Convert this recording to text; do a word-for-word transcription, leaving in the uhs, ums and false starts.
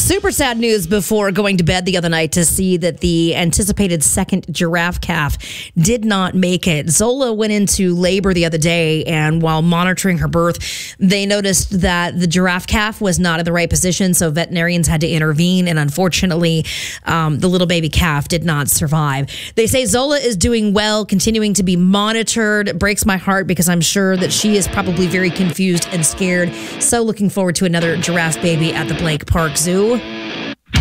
Super sad news before going to bed the other night to see that the anticipated second giraffe calf did not make it. Zola went into labor the other day, and while monitoring her birth, they noticed that the giraffe calf was not in the right position, so veterinarians had to intervene, and unfortunately, um, the little baby calf did not survive. They say Zola is doing well, continuing to be monitored. It breaks my heart because I'm sure that she is probably very confused and scared. So looking forward to another giraffe baby at the Blake Park Zoo.